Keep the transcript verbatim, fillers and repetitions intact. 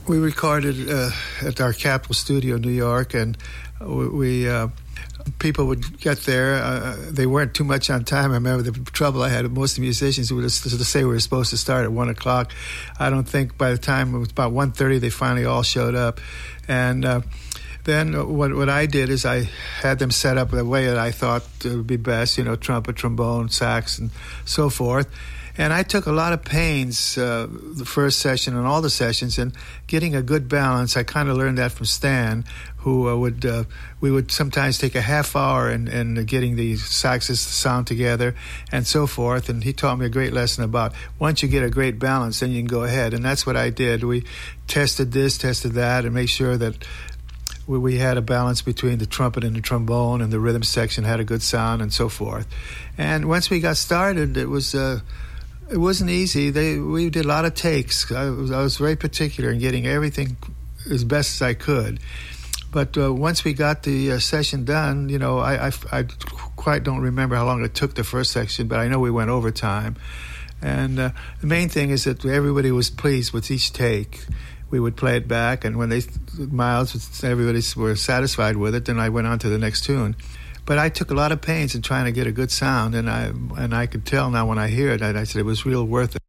we recorded uh, at our Capitol Studio in New York, and we... we uh, people would get there. Uh, they weren't too much on time. I remember the trouble I had with most of the musicians who would just, just say we were supposed to start at one o'clock. I don't think by the time it was about one thirty, they finally all showed up. And uh, then what what I did is I had them set up the way that I thought would be best, you know, trumpet, trombone, sax, and so forth. And I took a lot of pains uh, the first session and all the sessions in getting a good balance. I kind of learned that from Stan, who uh, would uh, we would sometimes take a half hour in, in getting the saxes to sound together and so forth. And he taught me a great lesson about once you get a great balance, then you can go ahead. And that's what I did. We tested this, tested that, and made sure that we, we had a balance between the trumpet and the trombone, and the rhythm section had a good sound and so forth. And once we got started, it was... Uh, It wasn't easy. They we did a lot of takes. I was, I was very particular in getting everything as best as I could. But uh, once we got the uh, session done, you know, I, I, I quite don't remember how long it took the first section, but I know we went overtime. And uh, the main thing is that everybody was pleased with each take. We would play it back, and when they, Miles, everybody were satisfied with it, then I went on to the next tune. But I took a lot of pains in trying to get a good sound, and I and I could tell now when I hear it, I, I said it was real worth it.